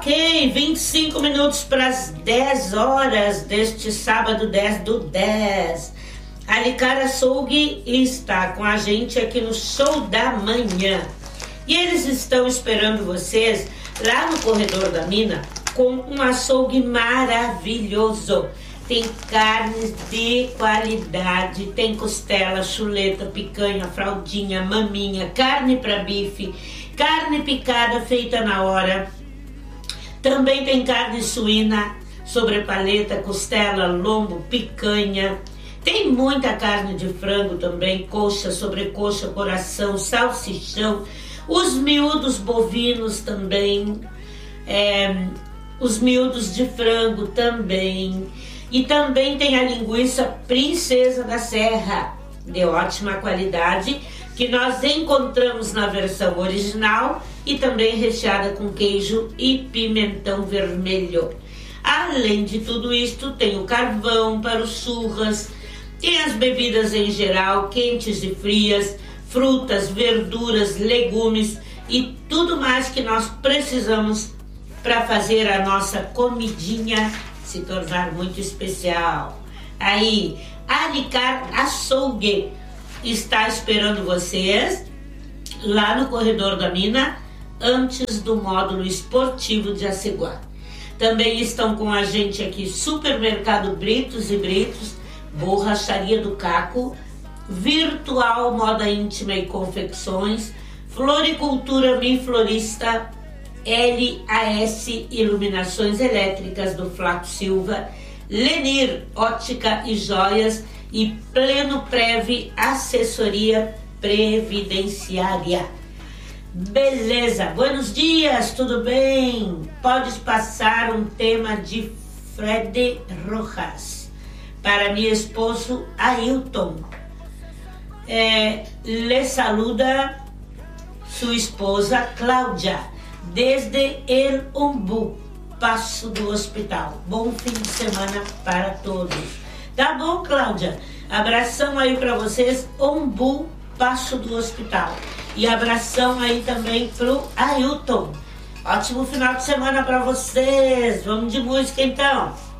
Ok, 25 minutos para as 10 horas deste sábado 10/10. A Licar Açougue está com a gente aqui no Show da Manhã. E eles estão esperando vocês lá no Corredor da Mina com um açougue maravilhoso. Tem carnes de qualidade, tem costela, chuleta, picanha, fraldinha, maminha, carne para bife, carne picada feita na hora. Também tem carne suína, sobrepaleta, costela, lombo, picanha. Tem muita carne de frango também, coxa, sobrecoxa, coração, salsichão, os miúdos bovinos também, os miúdos de frango também. E também tem a linguiça Princesa da Serra, de ótima qualidade, que nós encontramos na versão original e também recheada com queijo e pimentão vermelho. Além de tudo isto, tem o carvão para os churras, tem as bebidas em geral, quentes e frias, frutas, verduras, legumes e tudo mais que nós precisamos para fazer a nossa comidinha se tornar muito especial. Aí, a Licar Açougue está esperando vocês lá no Corredor da Mina, antes do módulo esportivo de Aceguá. Também estão com a gente aqui Supermercado Britos e Britos, Borracharia do Caco, Virtual Moda Íntima e Confecções, Floricultura Mi Florista, LAS Iluminações Elétricas do Flaco Silva, Lenir Ótica e Joias e Pleno Prev Assessoria Previdenciária. Beleza, buenos dias, tudo bem? Podes passar um tema de Fred Rojas para meu esposo Ailton. Le saluda sua esposa Cláudia desde El Umbu, Passo do Hospital. Bom fim de semana para todos. Tá bom, Cláudia? Abração aí para vocês, Umbu, Passo do Hospital. E abração aí também pro Ailton. Ótimo final de semana para vocês. Vamos de música então.